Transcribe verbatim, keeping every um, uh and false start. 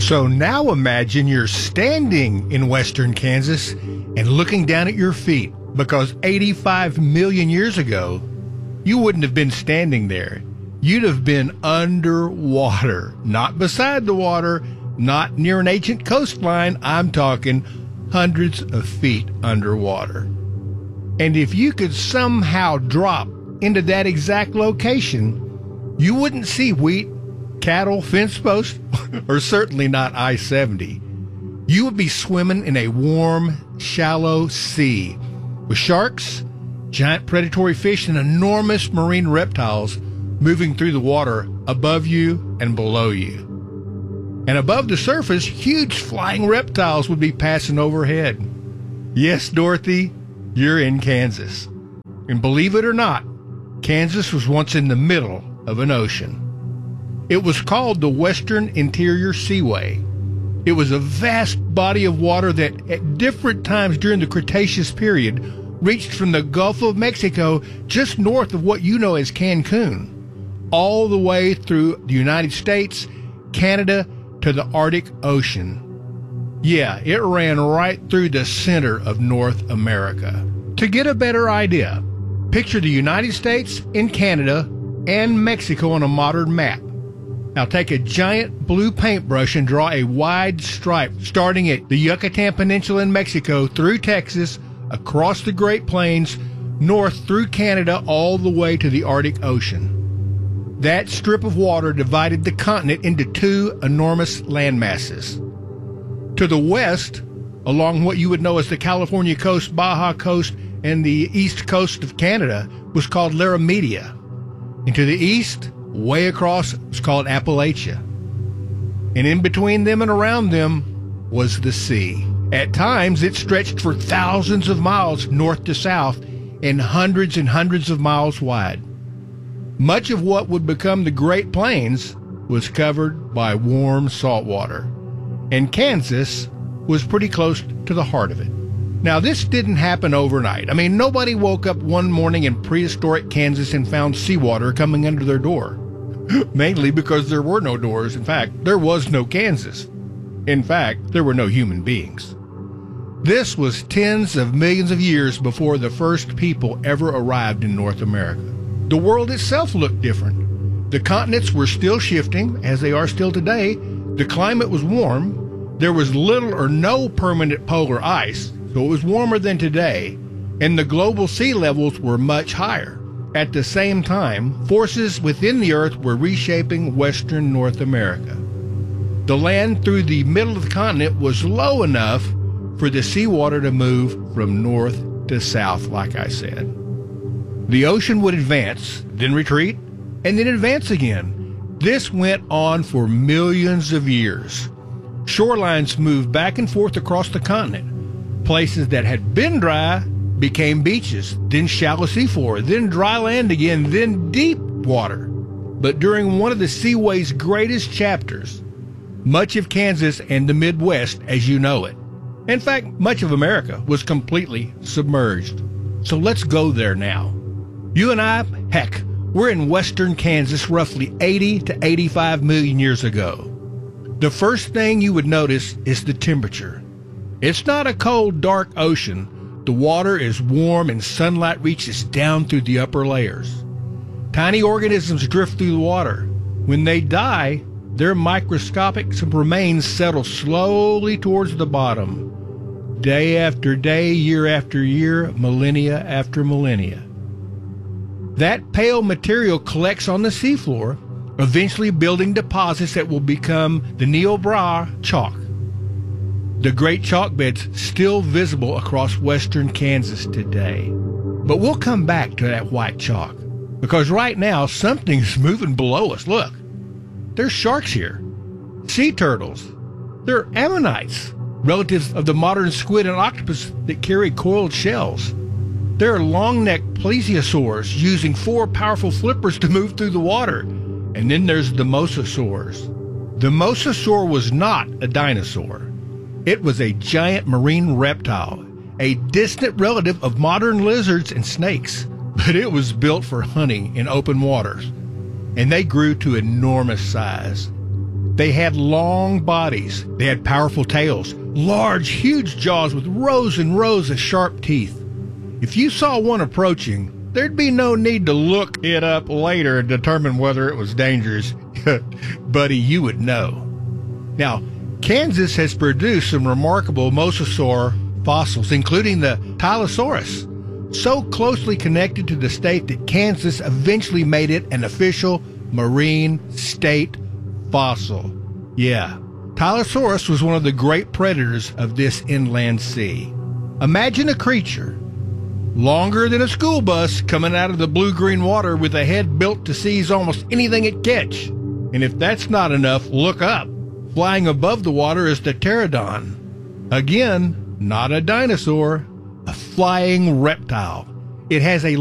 So now imagine you're standing in western Kansas and looking down at your feet, because eighty-five million years ago, you wouldn't have been standing there. You'd have been underwater, not beside the water, not near an ancient coastline. I'm talking hundreds of feet underwater. And if you could somehow drop into that exact location, you wouldn't see wheat, cattle, fence posts, or certainly not I seventy. You would be swimming in a warm, shallow sea with sharks, giant predatory fish, and enormous marine reptiles moving through the water above you and below you. And above the surface, huge flying reptiles would be passing overhead. Yes, Dorothy, you're in Kansas. And believe it or not, Kansas was once in the middle of an ocean. It was called the Western Interior Seaway. It was a vast body of water that at different times during the Cretaceous period reached from the Gulf of Mexico just north of what you know as Cancun, all the way through the United States, Canada, to the Arctic Ocean. Yeah, it ran right through the center of North America. To get a better idea, picture the United States and Canada and Mexico on a modern map. Now take a giant blue paintbrush and draw a wide stripe starting at the Yucatan Peninsula in Mexico through Texas, across the Great Plains, north through Canada, all the way to the Arctic Ocean. That strip of water divided the continent into two enormous landmasses. To the west, along what you would know as the California coast, Baja coast, and the east coast of Canada, was called Laramida. And to the east, way across, was called Appalachia. And in between them and around them was the sea. At times, it stretched for thousands of miles north to south and hundreds and hundreds of miles wide. Much of what would become the Great Plains was covered by warm salt water, and Kansas was pretty close to the heart of it. Now, this didn't happen overnight. I mean, nobody woke up one morning in prehistoric Kansas and found seawater coming under their door. Mainly because there were no doors. In fact, there was no Kansas. In fact, there were no human beings. This was tens of millions of years before the first people ever arrived in North America. The world itself looked different. The continents were still shifting, as they are still today. The climate was warm. There was little or no permanent polar ice, so it was warmer than today, and the global sea levels were much higher. At the same time, forces within the earth were reshaping western North America. The land through the middle of the continent was low enough for the seawater to move from north to south, like I said. The ocean would advance, then retreat, and then advance again. This went on for millions of years. Shorelines moved back and forth across the continent. Places that had been dry became beaches, then shallow seafloor, then dry land again, then deep water. But during one of the Seaway's greatest chapters, much of Kansas and the Midwest as you know it, in fact, much of America, was completely submerged. So let's go there now. You and I, heck, we're in western Kansas roughly eighty to eighty-five million years ago. The first thing you would notice is the temperature. It's not a cold, dark ocean. The water is warm and sunlight reaches down through the upper layers. Tiny organisms drift through the water. When they die, their microscopic remains settle slowly towards the bottom. Day after day, year after year, millennia after millennia. That pale material collects on the seafloor, eventually building deposits that will become the Niobrara chalk. The great chalk beds still visible across western Kansas today. But we'll come back to that white chalk, because right now something's moving below us. Look, there's sharks here, sea turtles. They're ammonites, relatives of the modern squid and octopus that carry coiled shells. There are long-necked plesiosaurs using four powerful flippers to move through the water. And then there's the mosasaurs. The mosasaur was not a dinosaur. It was a giant marine reptile, a distant relative of modern lizards and snakes. But it was built for hunting in open waters, and they grew to enormous size. They had long bodies. They had powerful tails, large, huge jaws with rows and rows of sharp teeth. If you saw one approaching, there'd be no need to look it up later and determine whether it was dangerous. Buddy, you would know. Now, Kansas has produced some remarkable mosasaur fossils, including the Tylosaurus, so closely connected to the state that Kansas eventually made it an official marine state fossil. Yeah, Tylosaurus was one of the great predators of this inland sea. Imagine a creature longer than a school bus coming out of the blue-green water with a head built to seize almost anything it catch. And if that's not enough, look up. Flying above the water is the pterodon. Again, not a dinosaur, a flying reptile. It has a